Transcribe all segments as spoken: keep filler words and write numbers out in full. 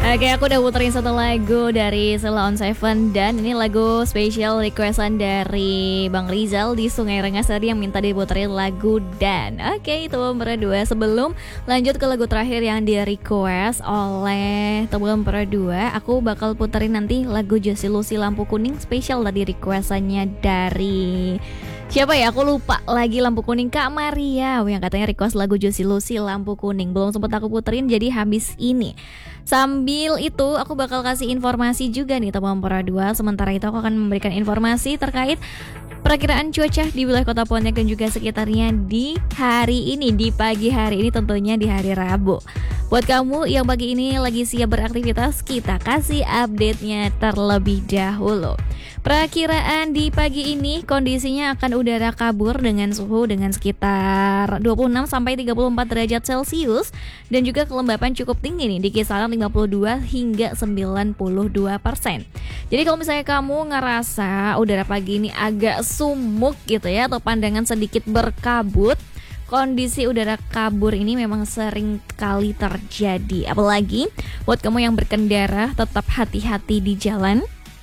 Oke, aku udah puterin satu lagu dari Sheila on Seven. Dan ini lagu spesial requestan dari Bang Rizal di Sungai Rengas tadi yang minta diputerin lagu Dan. Oke, itu berdua. Sebelum lanjut ke lagu terakhir yang di request oleh teman berdua, aku bakal puterin nanti lagu Josie Lucy Lampu Kuning spesial tadi requestannya dari siapa ya? Aku lupa lagi. Lampu Kuning Kak Maria yang katanya request lagu Josie Lucy Lampu Kuning. Belum sempat aku puterin jadi habis ini. Sambil itu aku bakal kasih informasi juga nih teman dua. Sementara itu aku akan memberikan informasi terkait perakiraan cuaca di wilayah Kota Pontianak dan juga sekitarnya di hari ini, di pagi hari ini, tentunya di hari Rabu. Buat kamu yang pagi ini lagi siap beraktivitas, kita kasih update-nya terlebih dahulu. Perakiraan di pagi ini kondisinya akan udara kabur dengan suhu dengan sekitar dua puluh enam sampai tiga puluh empat derajat Celcius dan juga kelembapan cukup tinggi nih di kisaran lima puluh dua hingga sembilan puluh dua persen. Jadi kalau misalnya kamu ngerasa udara pagi ini agak sumuk gitu ya, atau pandangan sedikit berkabut, kondisi udara kabur ini memang sering kali terjadi. Apalagi buat kamu yang berkendara, tetap hati-hati di jalan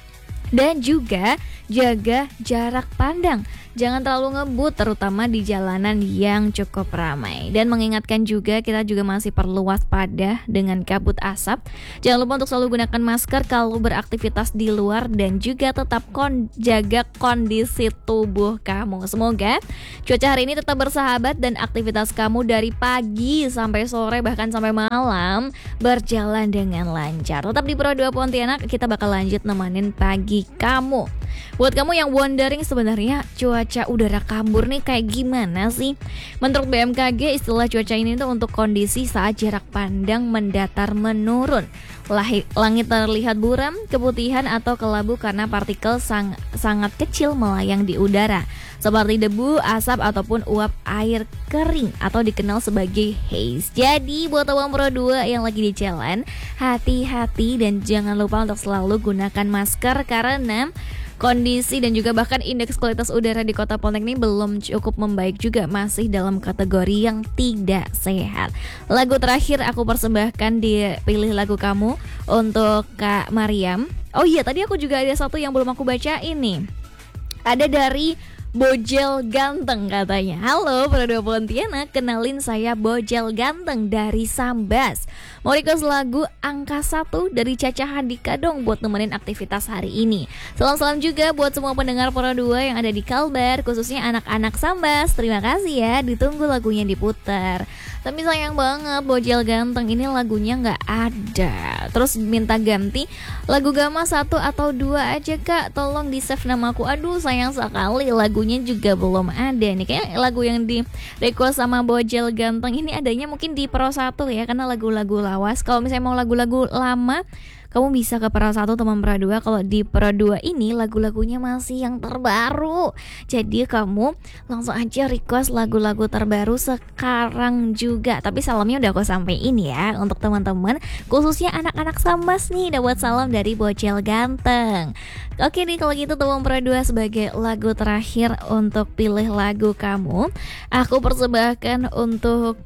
dan juga jaga jarak pandang. Jangan terlalu ngebut terutama di jalanan yang cukup ramai. Dan mengingatkan juga kita juga masih perlu waspada dengan kabut asap. Jangan lupa untuk selalu gunakan masker kalau beraktivitas di luar dan juga tetap kon- jaga kondisi tubuh kamu. Semoga cuaca hari ini tetap bersahabat dan aktivitas kamu dari pagi sampai sore bahkan sampai malam berjalan dengan lancar. Tetap di Pro dua Pontianak, kita bakal lanjut nemenin pagi kamu. Buat kamu yang wondering sebenarnya cuaca udara kabur nih kayak gimana sih? Menurut B M K G, istilah cuaca ini tuh untuk kondisi saat jarak pandang mendatar menurun. Lahi, langit terlihat buram, keputihan atau kelabu karena partikel sang, sangat kecil melayang di udara, seperti debu, asap ataupun uap air kering atau dikenal sebagai haze. Jadi buat teman Pro dua yang lagi di jalan, hati-hati dan jangan lupa untuk selalu gunakan masker karena kondisi dan juga bahkan indeks kualitas udara di Kota Pontianak ini belum cukup membaik juga, masih dalam kategori yang tidak sehat. Lagu terakhir aku persembahkan di Pilih Lagu Kamu untuk Kak Mariam. Oh iya, tadi aku juga ada satu yang belum aku baca ini. Ada dari Bojel Ganteng katanya. Halo Pro dua Pontianak, kenalin saya Bojel Ganteng dari Sambas. Mau request lagu Angka Satu dari Caca Handika dong buat nemenin aktivitas hari ini. Salam-salam juga buat semua pendengar Pro dua yang ada di Kalbar, khususnya anak-anak Sambas. Terima kasih ya, ditunggu lagunya diputar. Tapi sayang banget Bojel Ganteng ini lagunya gak ada. Terus minta ganti lagu Gama satu atau dua aja kak, tolong di save namaku. Aduh sayang sekali, lagunya juga belum ada nih. Kayak lagu yang di request sama Bojel Ganteng ini adanya mungkin di Pro satu ya, karena lagu-lagu lawas. Kalau misalnya mau lagu-lagu lama, kamu bisa ke Pro satu teman Pro dua. Kalau di Pro dua ini lagu-lagunya masih yang terbaru. Jadi kamu langsung aja request lagu-lagu terbaru sekarang juga. Tapi salamnya udah aku sampein ya untuk teman-teman, khususnya anak-anak Sambas nih. Dapat salam dari Bojel Ganteng. Oke nih, kalau gitu teman Pro dua, sebagai lagu terakhir untuk Pilih Lagu Kamu, aku persembahkan untuk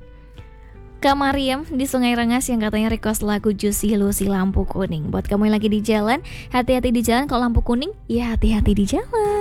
Kak Mariam di Sungai Rengas yang katanya request lagu Josie Lucy Lampu Kuning. Buat kamu yang lagi di jalan, hati-hati di jalan. Kalau lampu kuning, ya hati-hati di jalan.